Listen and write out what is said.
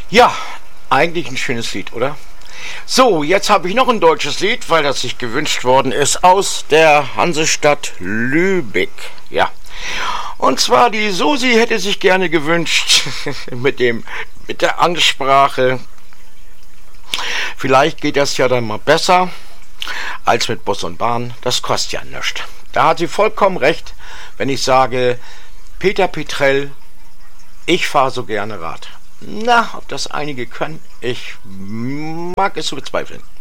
Ja, eigentlich ein schönes Lied, oder? So, jetzt habe ich noch ein deutsches Lied, weil das sich gewünscht worden ist, aus der Hansestadt Lübeck. Ja. Und zwar die Susi hätte sich gerne gewünscht mit der Ansprache. Vielleicht geht das ja dann mal besser als mit Bus und Bahn. Das kostet ja nichts. Da hat sie vollkommen recht, wenn ich sage, Peter Petrell, ich fahre so gerne Rad. Na, ob das einige können, ich mag es zu bezweifeln.